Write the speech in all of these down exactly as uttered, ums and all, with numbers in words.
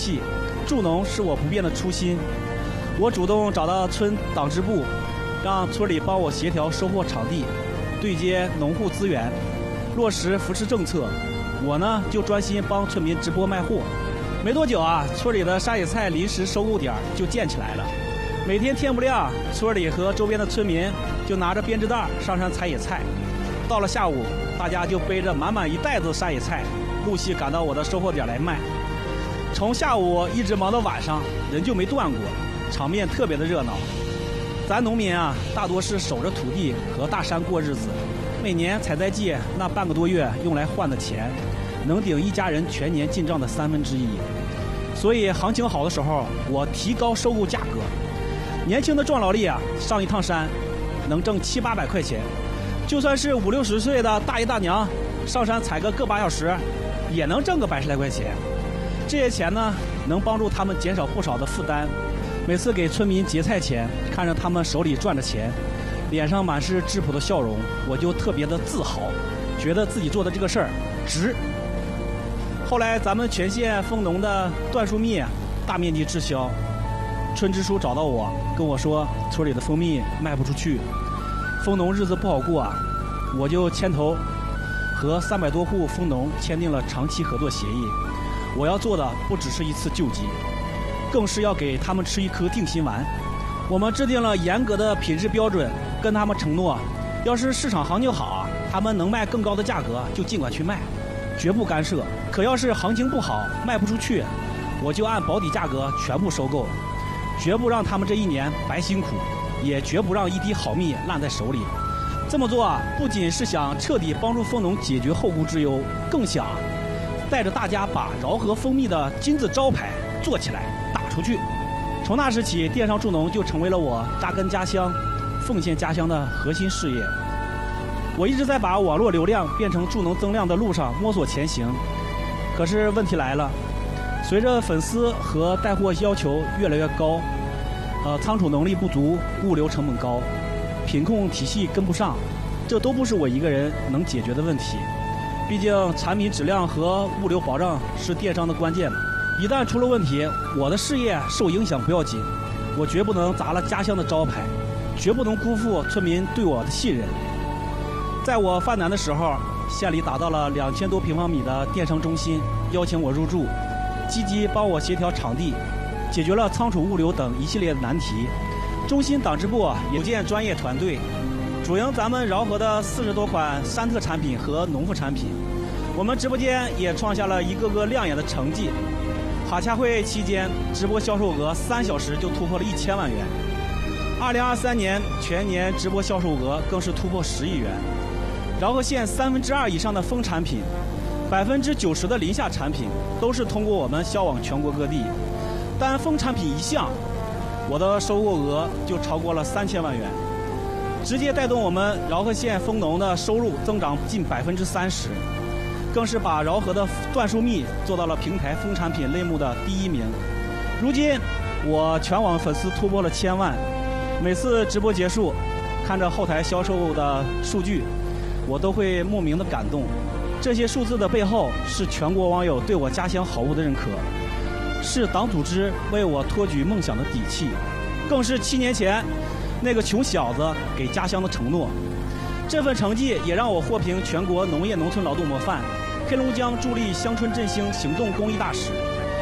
气，助农是我不变的初心。我主动找到村党支部，让村里帮我协调收获场地，对接农户资源，落实扶持政策。我呢就专心帮村民直播卖货。没多久啊，村里的山野菜临时收购点就建起来了。每天天不亮，村里和周边的村民就拿着编织袋上山采野菜。到了下午，大家就背着满满一袋子山野菜，陆续赶到我的收获点来卖。从下午一直忙到晚上，人就没断过，场面特别的热闹。咱农民啊，大多是守着土地和大山过日子，每年采摘季那半个多月用来换的钱，能顶一家人全年进账的三分之一。所以行情好的时候，我提高收购价格。年轻的壮劳力啊，上一趟山能挣七八百块钱，就算是五六十岁的大爷大娘上山采个个把小时，也能挣个百十来块钱。这些钱呢，能帮助他们减少不少的负担。每次给村民结菜前，看着他们手里赚着钱，脸上满是质朴的笑容，我就特别的自豪，觉得自己做的这个事儿值。后来咱们全县蜂农的椴树蜜大面积滞销，村支书找到我，跟我说村里的蜂蜜卖不出去，蜂农日子不好过啊。我就牵头和三百多户蜂农签订了长期合作协议。我要做的不只是一次救急，更是要给他们吃一颗定心丸。我们制定了严格的品质标准，跟他们承诺，要是市场行情好啊，他们能卖更高的价格就尽管去卖，绝不干涉。可要是行情不好，卖不出去，我就按保底价格全部收购，绝不让他们这一年白辛苦，也绝不让一滴好蜜烂在手里。这么做啊，不仅是想彻底帮助蜂农解决后顾之忧，更想带着大家把饶河蜂蜜的金字招牌做起来，打出去。从那时起，电商助农就成为了我扎根家乡、奉献家乡的核心事业。我一直在把网络流量变成助农增量的路上摸索前行。可是问题来了，随着粉丝和带货要求越来越高，呃，仓储能力不足，物流成本高，品控体系跟不上，这都不是我一个人能解决的问题。毕竟产品质量和物流保障是电商的关键，一旦出了问题，我的事业受影响不要紧，我绝不能砸了家乡的招牌，绝不能辜负村民对我的信任。在我犯难的时候，县里打造了两千多平方米的电商中心，邀请我入驻，积极帮我协调场地，解决了仓储物流等一系列的难题。中心党支部也组建专业团队，主营咱们饶河的四十多款山特产品和农副产品。我们直播间也创下了一个个亮眼的成绩。哈洽会期间，直播销售额三小时就突破了一千万元。二零二三年全年直播销售额更是突破十亿元。饶河县三分之二以上的蜂产品，百分之九十的林下产品都是通过我们销往全国各地。单蜂产品一项，我的收购额就超过了三千万元。直接带动我们饶河县蜂农的收入增长近百分之三十，更是把饶河的椴树蜜做到了平台蜂产品类目的第一名。如今，我全网粉丝突破了千万，每次直播结束，看着后台销售的数据，我都会莫名的感动。这些数字的背后，是全国网友对我家乡好物的认可，是党组织为我托举梦想的底气，更是七年前那个穷小子给家乡的承诺。这份成绩也让我获评全国农业农村劳动模范、黑龙江助力乡村振兴行动公益大使。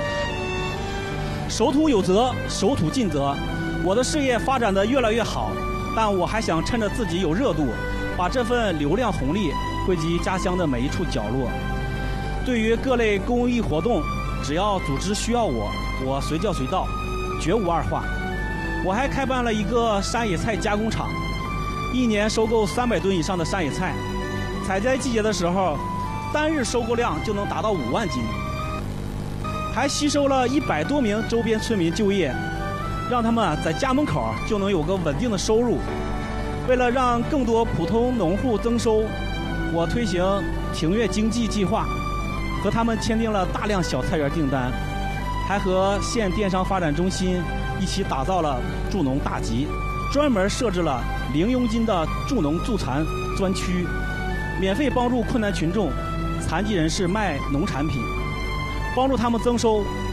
守土有责，守土尽责。我的事业发展得越来越好，但我还想趁着自己有热度，把这份流量红利惠及家乡的每一处角落。对于各类公益活动，只要组织需要我，我随叫随到，绝无二话。我还开办了一个山野菜加工厂，一年收购三百吨以上的山野菜，采摘季节的时候，单日收购量就能达到五万斤。还吸收了一百多名周边村民就业，让他们在家门口就能有个稳定的收入。为了让更多普通农户增收，我推行庭院经济计划，和他们签订了大量小菜园订单，还和县电商发展中心一起打造了助农大集，专门设置了零佣金的助农助残专区，免费帮助困难群众、残疾人士卖农产品，帮助他们增收，